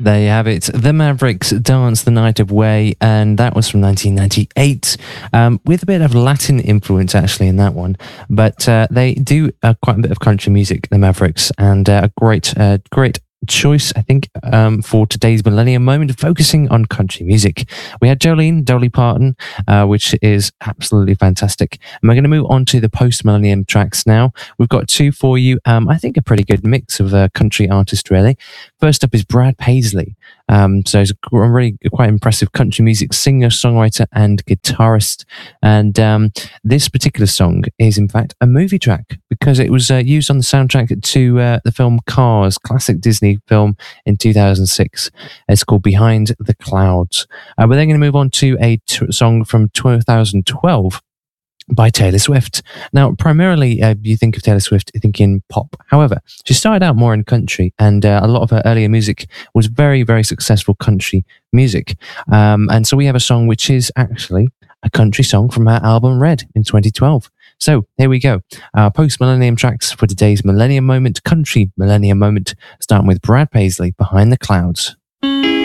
There you have it. The Mavericks, Dance the Night Away, and that was from 1998, with a bit of Latin influence actually in that one. But they do quite a bit of country music, the Mavericks, and a great choice, I think, for today's Millennium Moment, focusing on country music. We had Jolene, Dolly Parton, which is absolutely fantastic. And we're going to move on to the post-millennium tracks now. We've got two for you. I think a pretty good mix of country artists, really. First up is Brad Paisley. So he's a really quite impressive country music singer, songwriter, and guitarist. And this particular song is, in fact, a movie track because it was used on the soundtrack to the film Cars, classic Disney film in 2006. It's called Behind the Clouds. We're then going to move on to a song from 2012 by Taylor Swift. Now, primarily, you think of Taylor Swift thinking pop. However, she started out more in country, and a lot of her earlier music was very, very successful country music. And so we have a song which is actually a country song from her album Red in 2012. So here we go. Post-millennium tracks for today's Millennium Moment, country Millennium Moment, starting with Brad Paisley, Behind the Clouds.